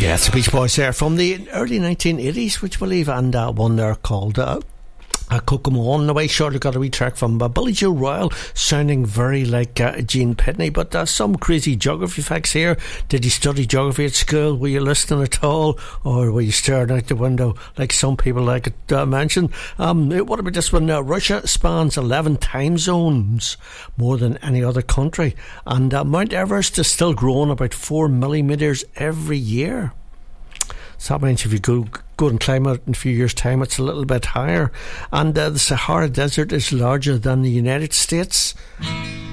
Yeah, it's the Beach Boys there from the early 1980s, would you believe, and one there called Kokomo. On the way, shortly got a wee track from Billy Joe Royal, sounding very like Gene Pitney, but some crazy geography facts here. Did you study geography at school? Were you listening at all, or were you staring out the window like some people like it mentioned? What about this one? Russia spans 11 time zones, more than any other country, and Mount Everest is still growing about 4 millimetres every year. So that means if you go and climb it in a few years' time, it's a little bit higher. And the Sahara Desert is larger than the United States.